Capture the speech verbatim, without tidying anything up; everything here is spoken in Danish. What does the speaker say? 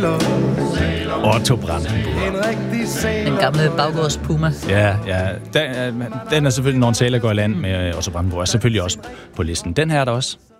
Otto Brandenburg. Den gamle baggårdspuma. Ja, ja. Den, den er selvfølgelig, når en sæler går i land med Otto Brandenburg, er selvfølgelig også på listen. Den her er der også.